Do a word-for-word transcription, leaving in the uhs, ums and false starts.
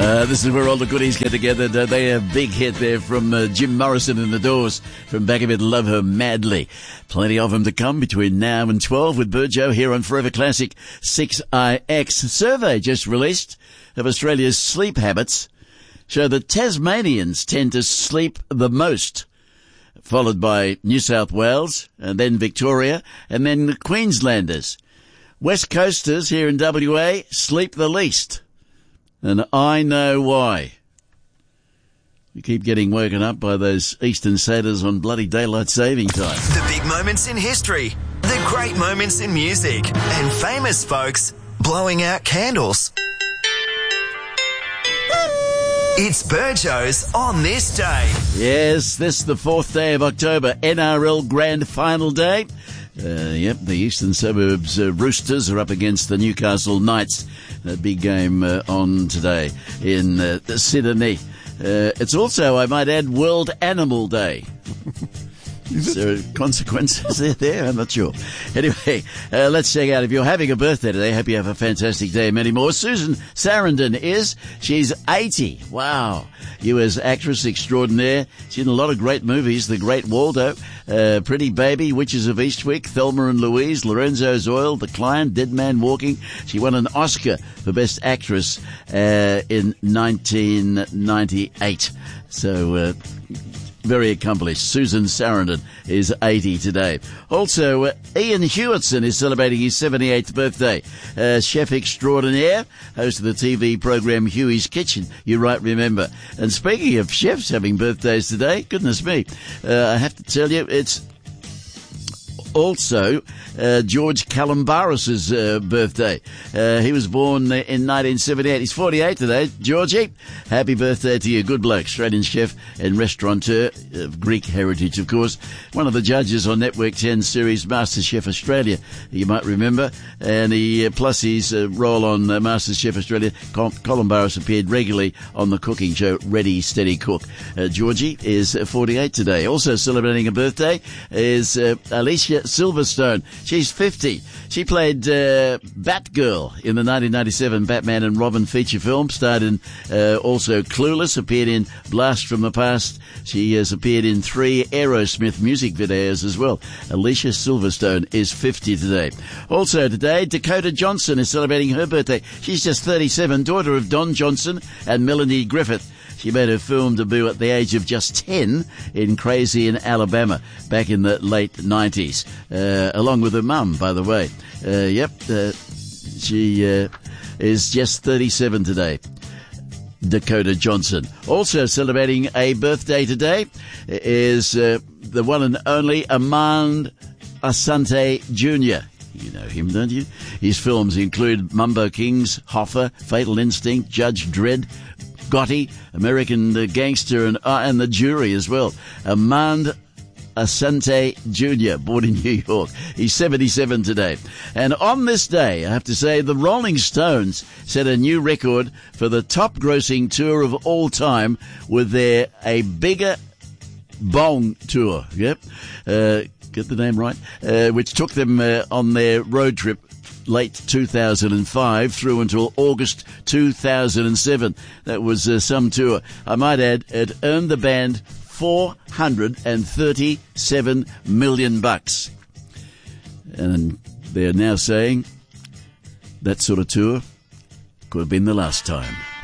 Uh, this is where all the goodies get together. They a big hit there from uh, Jim Morrison and the Doors from back of it, Love Her Madly. Plenty of them to come between now and twelve with Burjo here on Forever Classic six I X. Survey just released of Australia's sleep habits show that Tasmanians tend to sleep the most, followed by New South Wales and then Victoria and then the Queenslanders. West Coasters here in W A sleep the least. And I know why. We keep getting woken up by those eastern sailors on bloody daylight saving time. The big moments in history, the great moments in music, and famous folks blowing out candles. It's Burjo's On This Day. Yes, this is the fourth day of October, N R L Grand Final Day. Uh, yep, the Eastern Suburbs uh, Roosters are up against the Newcastle Knights. A big game uh, on today in uh, Sydney. Uh, it's also, I might add, World Animal Day. Is there consequences there, there? I'm not sure. Anyway, uh, let's check out. If you're having a birthday today, hope you have a fantastic day. Many more. Susan Sarandon is. She's eighty. Wow. U S actress extraordinaire. She's in a lot of great movies. The Great Waldo, uh, Pretty Baby, Witches of Eastwick, Thelma and Louise, Lorenzo's Oil, The Client, Dead Man Walking. She won an Oscar for Best Actress uh, in nineteen ninety-eight. So, uh, very accomplished. Susan Sarandon is eighty today. Also, uh, Ian Hewitson is celebrating his seventy-eighth birthday. Uh, chef extraordinaire, host of the T V program Huey's Kitchen, you right remember. And speaking of chefs having birthdays today, goodness me, uh, I have to tell you, it's also uh, George Calombaris' uh, birthday. Uh, he was born in nineteen seventy-eight. He's forty-eight today. Georgie, happy birthday to you. Good bloke, Australian chef and restaurateur of Greek heritage, of course. One of the judges on Network ten series MasterChef Australia, you might remember. And he, uh, plus his uh, role on uh, MasterChef Australia, Col- Calombaris appeared regularly on the cooking show Ready, Steady, Cook. Uh, Georgie is forty-eight today. Also celebrating a birthday is uh, Alicia Silverstone. She's fifty. She played uh, Batgirl in the nineteen ninety-seven Batman and Robin feature film, starred in uh, also Clueless, appeared in Blast from the Past. She has appeared in three Aerosmith music videos as well. Alicia Silverstone is fifty today. Also today, Dakota Johnson is celebrating her birthday. She's just thirty-seven, daughter of Don Johnson and Melanie Griffith. She made her film debut at the age of just ten in Crazy in Alabama back in the late nineties, uh, along with her mum, by the way. Uh, yep, uh, she uh, is just thirty-seven today. Dakota Johnson. Also celebrating a birthday today is uh, the one and only Armand Asante Junior You know him, don't you? His films include Mumbo Kings, Hoffa, Fatal Instinct, Judge Dredd, Gotti, American uh, Gangster, and uh, and The Jury as well. Armand Asante Junior, born in New York. He's seventy-seven today. And on this day, I have to say, the Rolling Stones set a new record for the top-grossing tour of all time with their A Bigger Bong tour. Yep. Uh, get the name right? Uh, which took them uh, on their road trip late two thousand five through until August two thousand seven. That was uh, some tour. I might add, it earned the band four hundred thirty-seven million bucks. And they're now saying that sort of tour could have been the last time.